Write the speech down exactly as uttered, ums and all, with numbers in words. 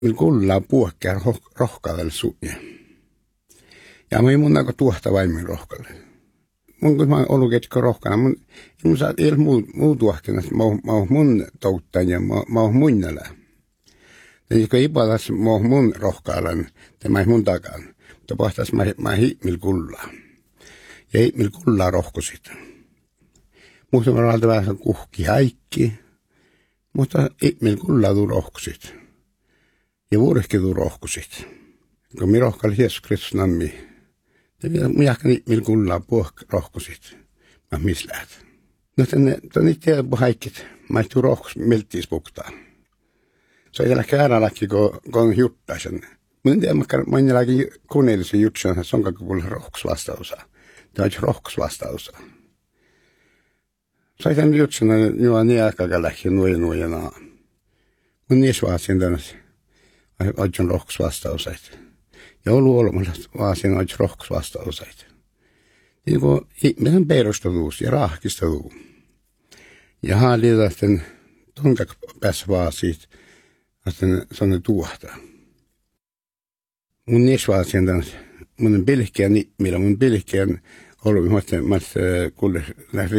Mil kullaa puhkea rohkaadelle suunnia. Ja mä ei mun aika tuohta vaimin rohkalle. Mun kun mä oon ollut ketkä rohkana, mun, mun saa ei muu, muu tuohkina, mä oon, mä oon mun touttaan ja mä, mä oon munnalla. Ja kun ipalas mä oon mun rohkaalan, tämä ei mun takaan. Mutta pohtas mä, mä hiipmil kullaa. Ja hiipmil kullaa rohkosit. Mutta mä oon vähän kuhki haikki. Mutta hiipmil kullaa tuu rohkosit. Ja vuorihki tuu rohkosit. Kun mä rohkaali Jeesus Kristus nammi. Ja vielä mä jahkan hiipmil kullaa puhk rohkosit. Mä mis lähet. No tänne, tänne tiedä haikit. Mä ei tuu rohkos milttiis puktaan. Se on jällä käärälläkin, kun on juttaisen. Mä en tiedä, mä en jälläkin kuunnellisen juttuun, että se on kaikki kuulla rohkos vastausaa. Tämä on rohkos vastausaa. Se on tämän juttuun, että minua on niin aikaa lähti nuoja nuoja naa. Mä niin svaasin tänne, että on rohkos vastausaa. Ja ollut olemassa vaasin, että on rohkos vastausaa. Niin kuin ihmisen perustavuus ja rahkistavuus. Ja hallita, että tonka päässä vaasit. Että se on tuohta. Mun nisvaasin tämän, mun pilkkiä nimmillä, mun pilkkiä ollut, mä kuule, lähdin